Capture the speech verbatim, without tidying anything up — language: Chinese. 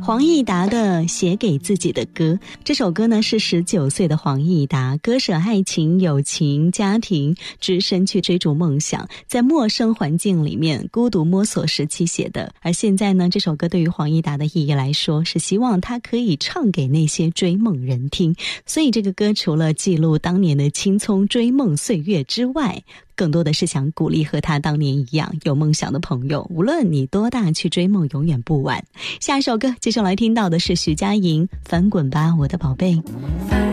黄义达的《写给自己的歌》，这首歌呢是十九岁的黄义达割舍爱情、友情、家庭，只身去追逐梦想，在陌生环境里面孤独摸索时期写的。而现在呢，这首歌对于黄义达的意义来说，是希望他可以唱给那些追梦人听。所以这个歌除了记录当年的青葱追梦岁月之外，更多的是想鼓励和他当年一样有梦想的朋友，无论你多大，去追梦永远不晚。下一首歌接下来听到的是徐佳莹《翻滚吧我的宝贝》。